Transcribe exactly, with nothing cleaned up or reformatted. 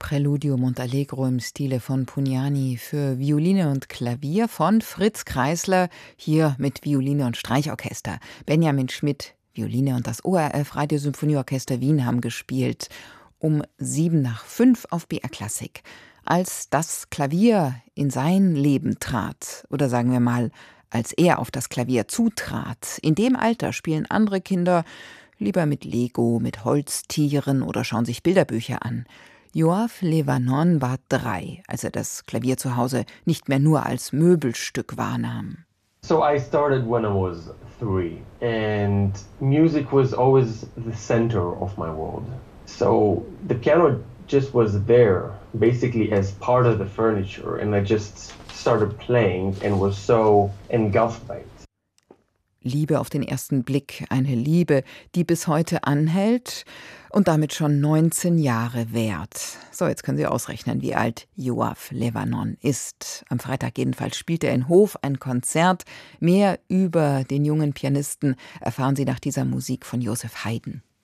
Preludio Montallegro im Stile von Pugnani für Violine und Klavier von Fritz Kreisler, hier mit Violine und Streichorchester. Benjamin Schmidt, Violine und das O R F Radiosymphonieorchester Wien haben gespielt. Um sieben nach fünf auf B R Klassik. Als das Klavier in sein Leben trat, oder sagen wir mal, als er auf das Klavier zutrat, in dem Alter spielen andere Kinder lieber mit Lego, mit Holztieren oder schauen sich Bilderbücher an. Yoav Levanon war drei, als er das Klavier zu Hause nicht mehr nur als Möbelstück wahrnahm. So I started when I was three, and music was always the center of my world. So the piano just was there, basically as part of the furniture, and I just started playing and was so engulfed by it. Liebe auf den ersten Blick, eine Liebe, die bis heute anhält und damit schon neunzehn Jahre währt. So, jetzt können Sie ausrechnen, wie alt Yoav Levanon ist. Am Freitag jedenfalls spielt er in Hof ein Konzert. Mehr über den jungen Pianisten erfahren Sie nach dieser Musik von Joseph Haydn.